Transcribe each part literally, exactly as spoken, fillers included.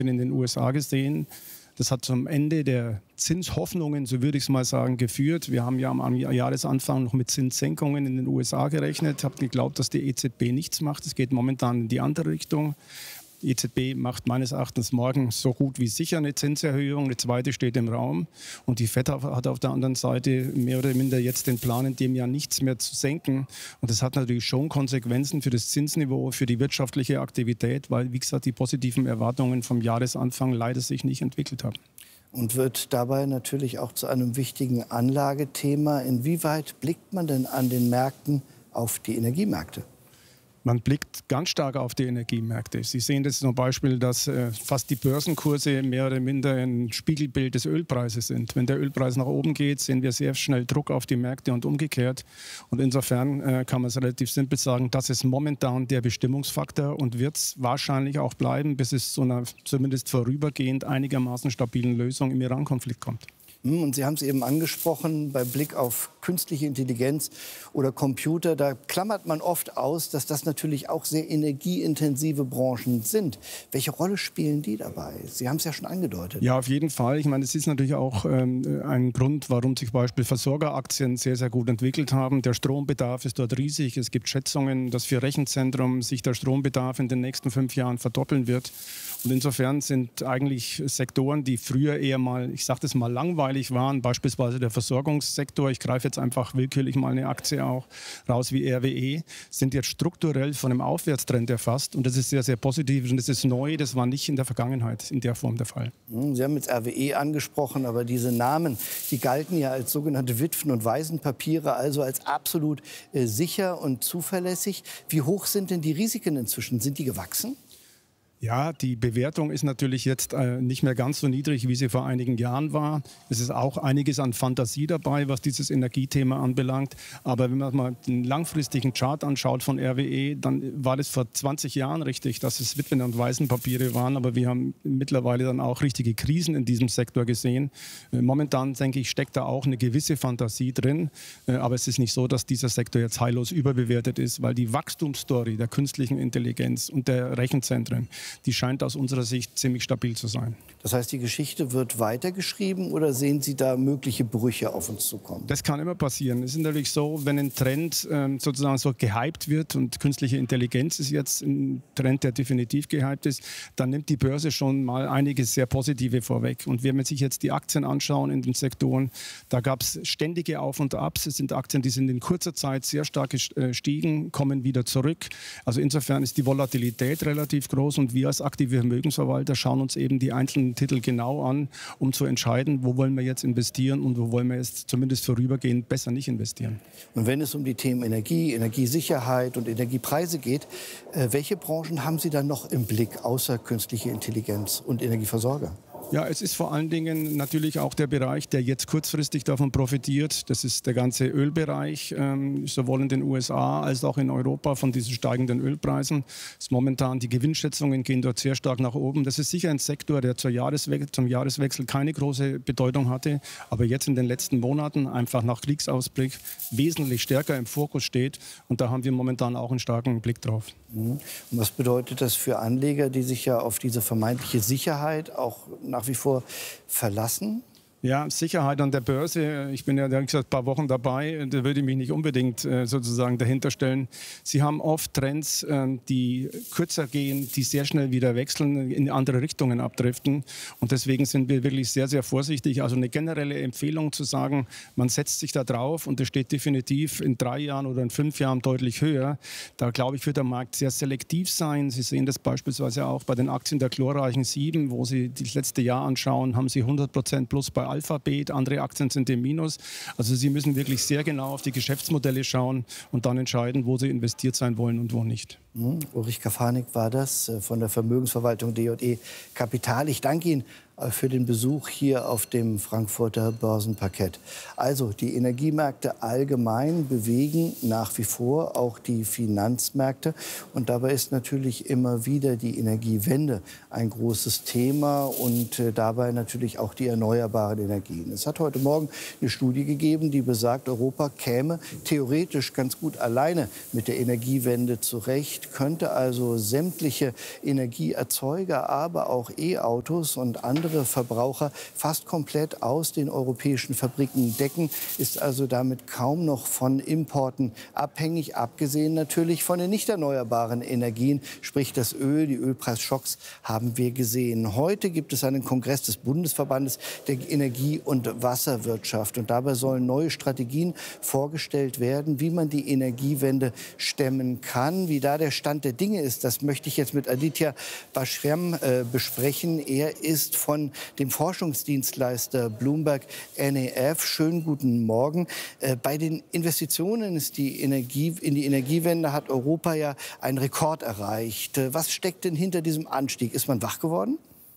in den U S A gesehen. Das hat zum Ende der Zinshoffnungen, so würde ich es mal sagen, geführt. Wir haben ja am Jahresanfang noch mit Zinssenkungen in den U S A gerechnet, haben geglaubt, dass die E Z B nichts macht. Es geht momentan in die andere Richtung. Die E Z B macht meines Erachtens morgen so gut wie sicher eine Zinserhöhung. Eine zweite steht im Raum. Und die Fed hat auf der anderen Seite mehr oder minder jetzt den Plan, in dem Jahr nichts mehr zu senken. Und das hat natürlich schon Konsequenzen für das Zinsniveau, für die wirtschaftliche Aktivität, weil, wie gesagt, die positiven Erwartungen vom Jahresanfang leider sich nicht entwickelt haben. Und wird dabei natürlich auch zu einem wichtigen Anlagethema. Inwieweit blickt man denn an den Märkten auf die Energiemärkte? Man blickt ganz stark auf die Energiemärkte. Sie sehen das zum Beispiel, dass äh, fast die Börsenkurse mehr oder minder ein Spiegelbild des Ölpreises sind. Wenn der Ölpreis nach oben geht, sehen wir sehr schnell Druck auf die Märkte und umgekehrt. Und insofern äh, kann man es relativ simpel sagen, das ist momentan der Bestimmungsfaktor und wird es wahrscheinlich auch bleiben, bis es zu einer zumindest vorübergehend einigermaßen stabilen Lösung im Iran-Konflikt kommt. Und Sie haben es eben angesprochen, bei Blick auf künstliche Intelligenz oder Computer, da klammert man oft aus, dass das natürlich auch sehr energieintensive Branchen sind. Welche Rolle spielen die dabei? Sie haben es ja schon angedeutet. Ja, auf jeden Fall. Ich meine, es ist natürlich auch ähm, ein Grund, warum sich zum Beispiel Versorgeraktien sehr, sehr gut entwickelt haben. Der Strombedarf ist dort riesig. Es gibt Schätzungen, dass für Rechenzentrum sich der Strombedarf in den nächsten fünf Jahren verdoppeln wird. Und insofern sind eigentlich Sektoren, die früher eher mal, ich sage das mal, langweilig waren, beispielsweise der Versorgungssektor, ich greife jetzt einfach willkürlich mal eine Aktie auch raus wie R W E, sind jetzt strukturell von einem Aufwärtstrend erfasst. Und das ist sehr, sehr positiv und das ist neu, das war nicht in der Vergangenheit in der Form der Fall. Sie haben jetzt R W E angesprochen, aber diese Namen, die galten ja als sogenannte Witwen- und Waisenpapiere, also als absolut äh, sicher und zuverlässig. Wie hoch sind denn die Risiken inzwischen? Sind die gewachsen? Ja, die Bewertung ist natürlich jetzt äh, nicht mehr ganz so niedrig, wie sie vor einigen Jahren war. Es ist auch einiges an Fantasie dabei, was dieses Energiethema anbelangt. Aber wenn man mal den langfristigen Chart anschaut von R W E, dann war das vor zwanzig Jahren richtig, dass es Witwen- und Waisenpapiere waren. Aber wir haben mittlerweile dann auch richtige Krisen in diesem Sektor gesehen. Äh, momentan, denke ich, steckt da auch eine gewisse Fantasie drin. Äh, aber es ist nicht so, dass dieser Sektor jetzt heillos überbewertet ist, weil die Wachstumsstory der künstlichen Intelligenz und der Rechenzentren, die scheint aus unserer Sicht ziemlich stabil zu sein. Das heißt, die Geschichte wird weitergeschrieben oder sehen Sie da mögliche Brüche auf uns zukommen? Das kann immer passieren. Es ist natürlich so, wenn ein Trend ähm, sozusagen so gehypt wird und künstliche Intelligenz ist jetzt ein Trend, der definitiv gehypt ist, dann nimmt die Börse schon mal einiges sehr Positive vorweg. Und wenn man sich jetzt die Aktien anschauen in den Sektoren, da gab es ständige Auf und Abs. Es sind Aktien, die sind in kurzer Zeit sehr stark gestiegen, kommen wieder zurück. Also insofern ist die Volatilität relativ groß und wir als aktive Vermögensverwalter schauen uns eben die einzelnen Titel genau an, um zu entscheiden, wo wollen wir jetzt investieren und wo wollen wir jetzt zumindest vorübergehend besser nicht investieren. Und wenn es um die Themen Energie, Energiesicherheit und Energiepreise geht, äh, welche Branchen haben Sie dann noch im Blick, außer künstliche Intelligenz und Energieversorger? Ja, es ist vor allen Dingen natürlich auch der Bereich, der jetzt kurzfristig davon profitiert. Das ist der ganze Ölbereich, ähm, sowohl in den U S A als auch in Europa von diesen steigenden Ölpreisen. Das ist momentan, die Gewinnschätzungen gehen dort sehr stark nach oben. Das ist sicher ein Sektor, der zur Jahreswe- zum Jahreswechsel keine große Bedeutung hatte, aber jetzt in den letzten Monaten einfach nach Kriegsausbruch wesentlich stärker im Fokus steht. Und da haben wir momentan auch einen starken Blick drauf. Und was bedeutet das für Anleger, die sich ja auf diese vermeintliche Sicherheit auch nach wie vor verlassen? Ja, Sicherheit an der Börse. Ich bin ja, wie gesagt, ein paar Wochen dabei. Da würde ich mich nicht unbedingt äh, sozusagen dahinter stellen. Sie haben oft Trends, äh, die kürzer gehen, die sehr schnell wieder wechseln, in andere Richtungen abdriften. Und deswegen sind wir wirklich sehr, sehr vorsichtig. Also eine generelle Empfehlung zu sagen, man setzt sich da drauf und es steht definitiv in drei Jahren oder in fünf Jahren deutlich höher. Da, glaube ich, wird der Markt sehr selektiv sein. Sie sehen das beispielsweise auch bei den Aktien der glorreichen Sieben, wo Sie das letzte Jahr anschauen, haben Sie hundert Prozent plus bei Alphabet, andere Aktien sind im Minus. Also Sie müssen wirklich sehr genau auf die Geschäftsmodelle schauen und dann entscheiden, wo Sie investiert sein wollen und wo nicht. Mhm. Ulrich Kafanik war das von der Vermögensverwaltung D J E Kapital. Ich danke Ihnen für den Besuch hier auf dem Frankfurter Börsenparkett. Also die Energiemärkte allgemein bewegen nach wie vor auch die Finanzmärkte. Und dabei ist natürlich immer wieder die Energiewende ein großes Thema und äh, dabei natürlich auch die erneuerbaren Energien. Es hat heute Morgen eine Studie gegeben, die besagt, Europa käme theoretisch ganz gut alleine mit der Energiewende zurecht. Sicht könnte also sämtliche Energieerzeuger, aber auch E-Autos und andere Verbraucher fast komplett aus den europäischen Fabriken decken, ist also damit kaum noch von Importen abhängig, abgesehen natürlich von den nicht erneuerbaren Energien, sprich das Öl. Die Ölpreisschocks haben wir gesehen. Heute gibt es einen Kongress des Bundesverbandes der Energie- und Wasserwirtschaft. Und dabei sollen neue Strategien vorgestellt werden, wie man die Energiewende stemmen kann. Wie da der Stand der Dinge ist, das möchte ich jetzt mit Aditya Bashram äh, besprechen. Er ist von dem Forschungsdienstleister Bloomberg N E F. Schönen guten Morgen. Äh, bei den Investitionen ist die Energie, in die Energiewende hat Europa ja einen Rekord erreicht. Äh, was steckt denn hinter diesem Anstieg? Ist man wach geworden?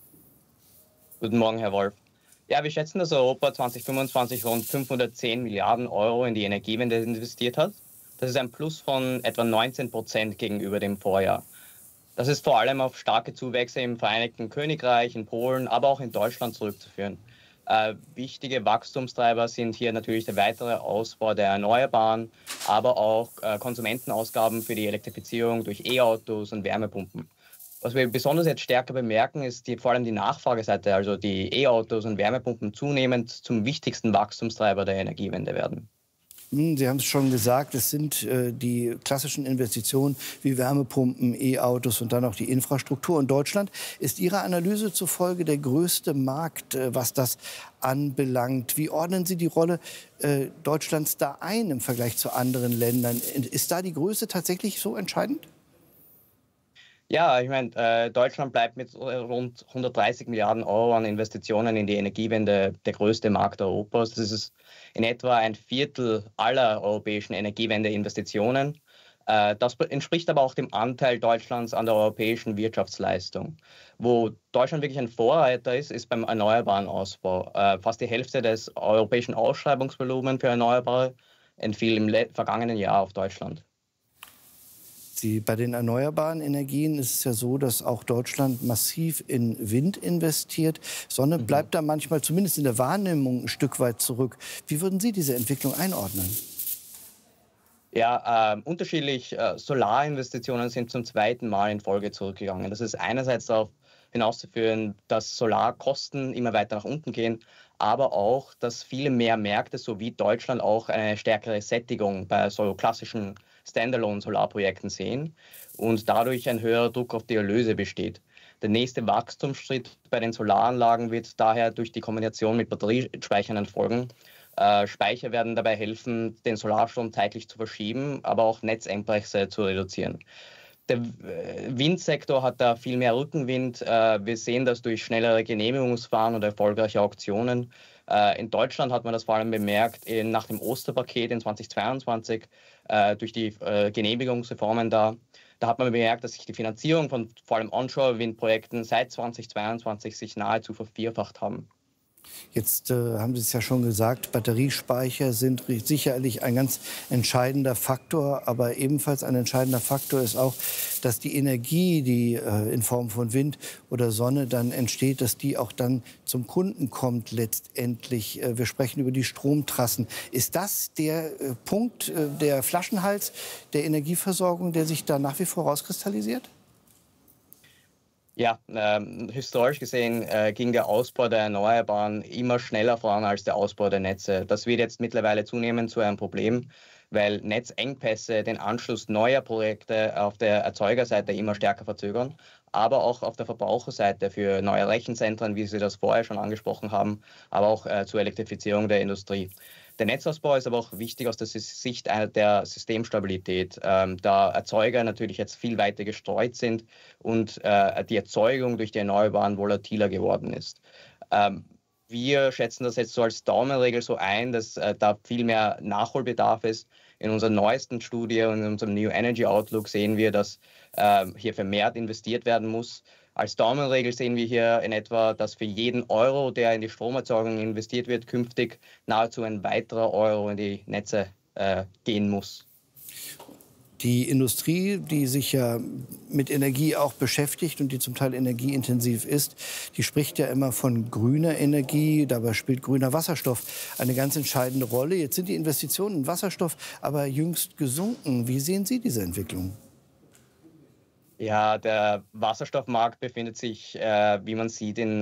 Guten Morgen, Herr Wolf. Ja, wir schätzen, dass Europa zweitausendfünfundzwanzig rund fünfhundertzehn Milliarden Euro in die Energiewende investiert hat. Das ist ein Plus von etwa neunzehn Prozent gegenüber dem Vorjahr. Das ist vor allem auf starke Zuwächse im Vereinigten Königreich, in Polen, aber auch in Deutschland zurückzuführen. Äh, wichtige Wachstumstreiber sind hier natürlich der weitere Ausbau der Erneuerbaren, aber auch äh, Konsumentenausgaben für die Elektrifizierung durch E-Autos und Wärmepumpen. Was wir besonders jetzt stärker bemerken, ist die, vor allem die Nachfrageseite, also die E-Autos und Wärmepumpen zunehmend zum wichtigsten Wachstumstreiber der Energiewende werden. Sie haben es schon gesagt, es sind äh, die klassischen Investitionen wie Wärmepumpen, E-Autos und dann auch die Infrastruktur. Und Deutschland ist Ihrer Analyse zufolge der größte Markt, äh, was das anbelangt. Wie ordnen Sie die Rolle äh, Deutschlands da ein im Vergleich zu anderen Ländern? Ist da die Größe tatsächlich so entscheidend? Ja, ich meine, äh, Deutschland bleibt mit rund hundertdreißig Milliarden Euro an Investitionen in die Energiewende der größte Markt Europas. Das ist in etwa ein Viertel aller europäischen Energiewende-Investitionen. Äh, das entspricht aber auch dem Anteil Deutschlands an der europäischen Wirtschaftsleistung. Wo Deutschland wirklich ein Vorreiter ist, ist beim erneuerbaren Ausbau. Äh, fast die Hälfte des europäischen Ausschreibungsvolumens für Erneuerbare entfiel im vergangenen Jahr auf Deutschland. Sie, bei den erneuerbaren Energien ist es ja so, dass auch Deutschland massiv in Wind investiert. Sonne Mhm. bleibt da manchmal zumindest in der Wahrnehmung ein Stück weit zurück. Wie würden Sie diese Entwicklung einordnen? Ja, äh, unterschiedlich. Äh, Solarinvestitionen sind zum zweiten Mal in Folge zurückgegangen. Das ist einerseits darauf hinauszuführen, dass Solarkosten immer weiter nach unten gehen, aber auch, dass viele mehr Märkte, so wie Deutschland, auch eine stärkere Sättigung bei so klassischen Standalone-Solarprojekten sehen und dadurch ein höherer Druck auf die Erlöse besteht. Der nächste Wachstumsschritt bei den Solaranlagen wird daher durch die Kombination mit Batteriespeichern erfolgen. Äh, Speicher werden dabei helfen, den Solarstrom zeitlich zu verschieben, aber auch Netzengpässe zu reduzieren. Der Windsektor hat da viel mehr Rückenwind. Äh, wir sehen das durch schnellere Genehmigungsverfahren und erfolgreiche Auktionen. Äh, in Deutschland hat man das vor allem bemerkt in, nach dem Osterpaket in zweitausendzweiundzwanzig äh, durch die äh, Genehmigungsreformen da. Da hat man bemerkt, dass sich die Finanzierung von vor allem Onshore-Windprojekten seit zweitausendzweiundzwanzig sich nahezu vervierfacht haben. Jetzt äh, haben Sie es ja schon gesagt, Batteriespeicher sind sicherlich ein ganz entscheidender Faktor. Aber ebenfalls ein entscheidender Faktor ist auch, dass die Energie, die äh, in Form von Wind oder Sonne dann entsteht, dass die auch dann zum Kunden kommt letztendlich. Äh, wir sprechen über die Stromtrassen. Ist das der äh, Punkt, äh, der Flaschenhals der Energieversorgung, der sich da nach wie vor rauskristallisiert? Ja, ähm, historisch gesehen äh, ging der Ausbau der Erneuerbaren immer schneller voran als der Ausbau der Netze. Das wird jetzt mittlerweile zunehmend zu einem Problem, weil Netzengpässe den Anschluss neuer Projekte auf der Erzeugerseite immer stärker verzögern, aber auch auf der Verbraucherseite für neue Rechenzentren, wie Sie das vorher schon angesprochen haben, aber auch äh, zur Elektrifizierung der Industrie. Der Netzausbau ist aber auch wichtig aus der Sicht der Systemstabilität, ähm, da Erzeuger natürlich jetzt viel weiter gestreut sind und äh, die Erzeugung durch die Erneuerbaren volatiler geworden ist. Ähm, wir schätzen das jetzt so als Daumenregel so ein, dass äh, da viel mehr Nachholbedarf ist. In unserer neuesten Studie und in unserem New Energy Outlook sehen wir, dass äh, hier vermehrt investiert werden muss. Als Daumenregel sehen wir hier in etwa, dass für jeden Euro, der in die Stromerzeugung investiert wird, künftig nahezu ein weiterer Euro in die Netze äh, gehen muss. Die Industrie, die sich ja mit Energie auch beschäftigt und die zum Teil energieintensiv ist, die spricht ja immer von grüner Energie. Dabei spielt grüner Wasserstoff eine ganz entscheidende Rolle. Jetzt sind die Investitionen in Wasserstoff aber jüngst gesunken. Wie sehen Sie diese Entwicklung? Ja, der Wasserstoffmarkt befindet sich, äh, wie man sieht, in